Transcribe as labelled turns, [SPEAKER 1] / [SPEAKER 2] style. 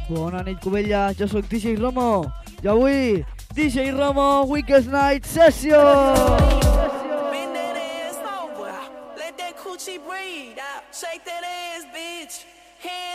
[SPEAKER 1] Bona nit, Cubella, jo sóc DJ Romo. I avui, DJ Romo Weekend Night Session!
[SPEAKER 2] Bend that ass over, let that coochie breathe out. Shake that ass, bitch. Hands